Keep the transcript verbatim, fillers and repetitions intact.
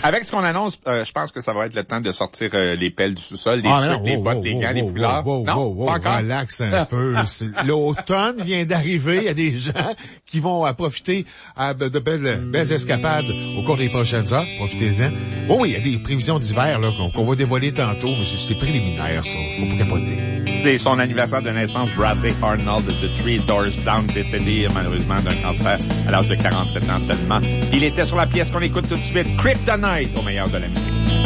Avec ce qu'on annonce, euh, je pense que ça va être le temps de sortir euh, les pelles du sous-sol, les ah, trucs, non, les wow, bottes, wow, les wow, gants, wow, les wow, foulards. wow, non, wow, pas encore. Relax un peu. C'est- L'automne vient d'arriver. Il y a des gens qui vont à profiter à de belles, belles escapades au cours des prochaines heures. Profitez-en. Oh oui, il y a des prévisions d'hiver là qu'on, qu'on va dévoiler tantôt, mais c'est, c'est préliminaire, ça. Faut pas capoter. C'est son anniversaire de naissance, Bradley Arnold de Three Doors Down, décédé malheureusement d'un cancer à l'âge de quarante-sept ans seulement. Il était sur la pièce qu'on écoute tout de suite, Kryptonite, au meilleur de la musique.